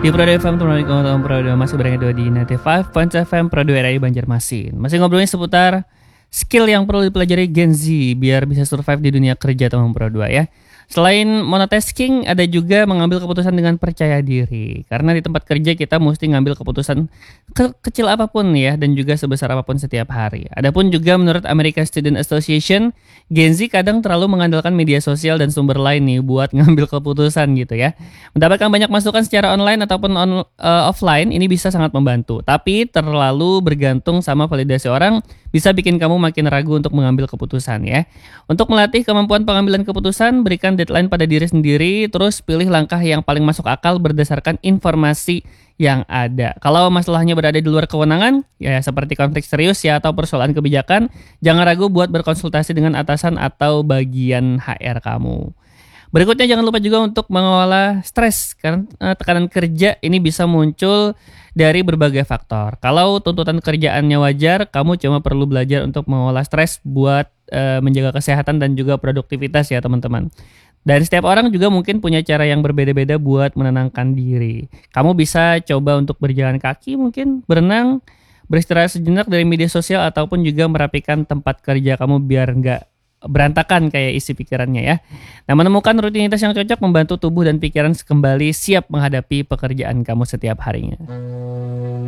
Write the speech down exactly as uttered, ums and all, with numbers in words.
Di Pro dua F M, teman teman Pro dua masih bareng Edo di sembilan puluh lima koma satu F M Pro dua R I Banjarmasin. Masih ngobrolin seputar skill yang perlu dipelajari Gen Z biar bisa survive di dunia kerja teman Pro dua ya. Selain monotasking, ada juga mengambil keputusan dengan percaya diri. Karena di tempat kerja kita mesti ngambil keputusan ke- kecil apapun ya, dan juga sebesar apapun setiap hari. Adapun juga menurut American Student Association, Gen Z kadang terlalu mengandalkan media sosial dan sumber lain nih buat ngambil keputusan gitu ya. Mendapatkan banyak masukan secara online ataupun on, uh, offline ini bisa sangat membantu. Tapi terlalu bergantung sama validasi orang bisa bikin kamu makin ragu untuk mengambil keputusan ya. Untuk melatih kemampuan pengambilan keputusan, berikan deadline pada diri sendiri, terus pilih langkah yang paling masuk akal berdasarkan informasi yang ada. Kalau masalahnya berada di luar kewenangan, ya seperti konflik serius ya atau persoalan kebijakan, jangan ragu buat berkonsultasi dengan atasan atau bagian H R kamu. Berikutnya jangan lupa juga untuk mengelola stres, karena eh, tekanan kerja ini bisa muncul dari berbagai faktor. Kalau tuntutan kerjaannya wajar, kamu cuma perlu belajar untuk mengelola stres buat eh, menjaga kesehatan dan juga produktivitas ya teman-teman. Dan setiap orang juga mungkin punya cara yang berbeda-beda buat menenangkan diri. Kamu bisa coba untuk berjalan kaki mungkin, berenang, beristirahat sejenak dari media sosial, ataupun juga merapikan tempat kerja kamu biar nggak berantakan kayak isi pikirannya ya. Nah, menemukan rutinitas yang cocok membantu tubuh dan pikiran kembali siap menghadapi pekerjaan kamu setiap harinya.